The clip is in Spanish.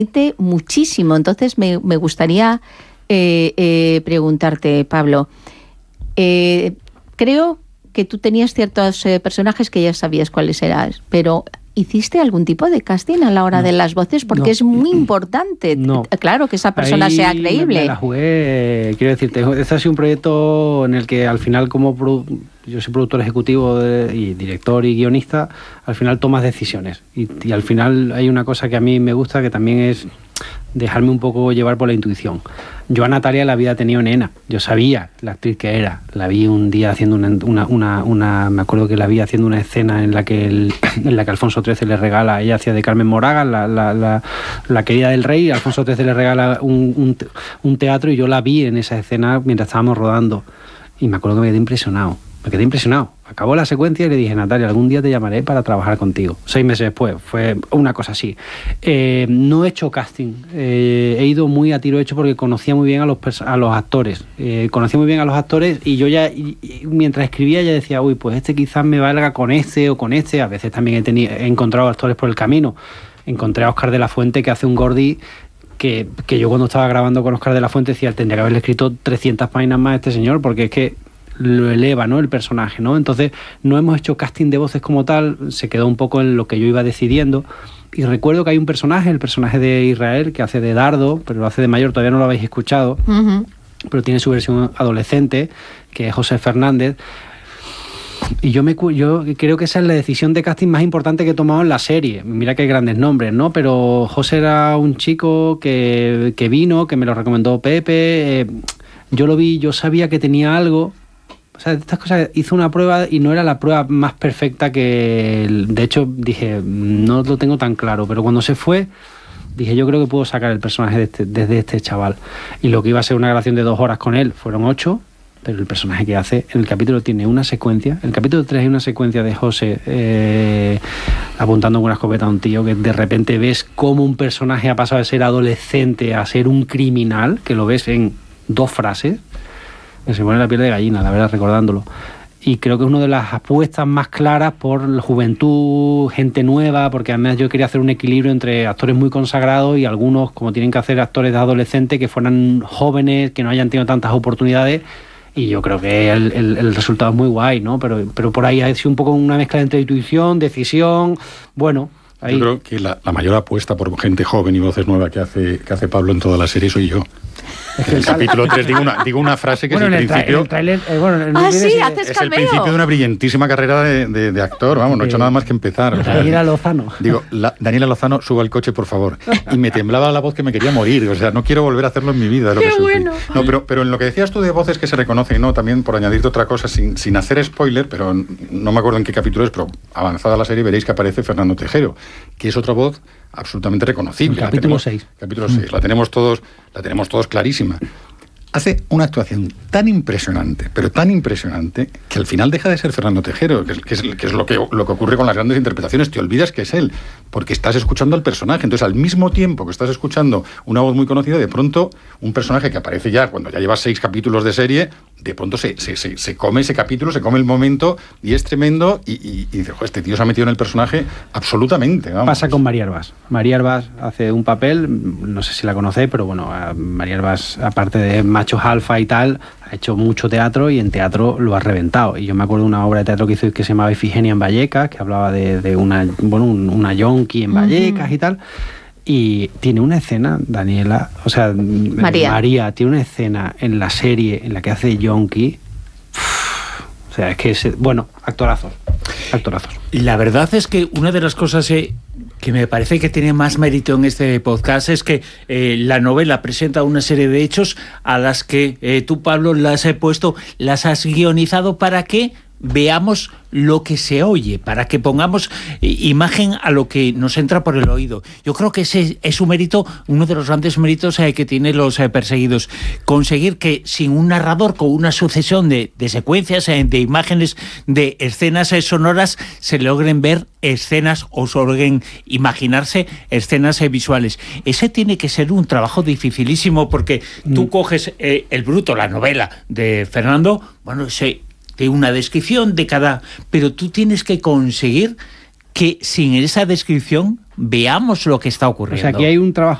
muchísimo. Entonces me gustaría preguntarte, Pablo, creo que tú tenías ciertos personajes que ya sabías cuáles eran, pero ¿hiciste algún tipo de casting a la hora de las voces? Porque es muy importante, claro, que esa persona sea creíble. Me la jugué, quiero decirte, este ha sido un proyecto en el que al final, yo soy productor ejecutivo y director y guionista, al final tomas decisiones. Y al final hay una cosa que a mí me gusta, que también es dejarme un poco llevar por la intuición. Yo a Natalia la había tenido nena, yo sabía la actriz que era, la vi un día haciendo me acuerdo que la vi haciendo una escena en la que Alfonso XIII le regala, ella hacía de Carmen Moraga, la querida del rey, Alfonso XIII le regala un teatro, y yo la vi en esa escena mientras estábamos rodando, y me acuerdo que me quedé impresionado. Acabó la secuencia y le dije: Natalia, algún día te llamaré para trabajar contigo. 6 meses después, fue una cosa así. No he hecho casting, he ido muy a tiro hecho porque conocía muy bien a los actores. Y yo ya, mientras escribía, ya decía: uy, pues este quizás me valga con este o con este. A veces también he encontrado actores por el camino. Encontré a Óscar de la Fuente, que hace un Gordi que yo cuando estaba grabando con Óscar de la Fuente decía: tendría que haberle escrito 300 páginas más a este señor, porque es que lo eleva, ¿no?, el personaje, ¿no? Entonces no hemos hecho casting de voces como tal, se quedó un poco en lo que yo iba decidiendo. Y recuerdo que hay un personaje, el personaje de Israel, que hace de Dardo, pero lo hace de mayor, todavía no lo habéis escuchado, pero tiene su versión adolescente, que es José Fernández. Y yo creo que esa es la decisión de casting más importante que he tomado en la serie. Mira que hay grandes nombres, ¿no? Pero José era un chico que vino, que me lo recomendó Pepe. Yo lo vi, yo sabía que tenía algo. O sea, estas cosas, hice una prueba y no era la prueba más perfecta que... De hecho, dije, no lo tengo tan claro, pero cuando se fue, dije, yo creo que puedo sacar el personaje desde este chaval. Y lo que iba a ser una grabación de 2 horas con él fueron 8, pero el personaje que hace, en el capítulo tiene una secuencia, el capítulo 3 hay una secuencia de José apuntando con una escopeta a un tío, que de repente ves cómo un personaje ha pasado de ser adolescente a ser un criminal, que lo ves en 2 frases. Me se pone la piel de gallina, la verdad, recordándolo. Y creo que es una de las apuestas más claras por la juventud, gente nueva, porque además yo quería hacer un equilibrio entre actores muy consagrados y algunos, como tienen que hacer actores de adolescentes, que fueran jóvenes, que no hayan tenido tantas oportunidades. Y yo creo que el resultado es muy guay, ¿no? Pero por ahí ha sido un poco una mezcla entre intuición, decisión, bueno... Ahí. Yo creo que la mayor apuesta por gente joven y voces nuevas que hace Pablo en toda la serie soy yo. En el capítulo 3 digo una frase que es el principio... sí, haces es cameo. El principio de una brillantísima carrera de actor, vamos, no he hecho nada más que empezar. Daniela Lozano. Digo, Daniela Lozano, suba al coche, por favor. Y me temblaba la voz que me quería morir, o sea, no quiero volver a hacerlo en mi vida. ¡Qué bueno! No, pero en lo que decías tú de voces que se reconocen, ¿no? También por añadirte otra cosa, sin hacer spoiler, pero no me acuerdo en qué capítulo es, pero avanzada la serie veréis que aparece Fernando Tejero, que es otra voz absolutamente reconocible. Capítulo 6. Capítulo 6, la tenemos todos clarísima. Hace una actuación tan impresionante, pero tan impresionante, que al final deja de ser Fernando Tejero, que es lo que ocurre con las grandes interpretaciones. Te olvidas que es él, porque estás escuchando al personaje. Entonces, al mismo tiempo que estás escuchando una voz muy conocida, de pronto, un personaje que aparece ya cuando ya llevas 6 capítulos de serie, de pronto se come ese capítulo, se come el momento, y es tremendo, y dices, joder, este tío se ha metido en el personaje absolutamente. Vamos. Pasa con María Herbás. María Herbás hace un papel, no sé si la conocéis, pero bueno, María Herbás, aparte de machos alfa y tal, ha hecho mucho teatro y en teatro lo ha reventado. Y yo me acuerdo de una obra de teatro que hizo que se llamaba Ifigenia en Vallecas, que hablaba de una yonki en Vallecas y tal. Y tiene una escena, Daniela, o sea, María tiene una escena en la serie en la que hace yonki. O sea, es que actorazos. Y la verdad es que una de las cosas que me parece que tiene más mérito en este podcast es que la novela presenta una serie de hechos a las que tú, Pablo, las has guionizado para que veamos lo que se oye, para que pongamos imagen a lo que nos entra por el oído. Yo creo que ese es un mérito, uno de los grandes méritos que tienen los perseguidos. Conseguir que sin un narrador, con una sucesión de secuencias, de imágenes, de escenas sonoras, se logren ver escenas o se logren imaginarse escenas visuales. Ese tiene que ser un trabajo dificilísimo, porque tú coges El Bruto, la novela de Fernando, de una descripción de cada... Pero tú tienes que conseguir que sin esa descripción veamos lo que está ocurriendo. O sea, aquí hay un trabajo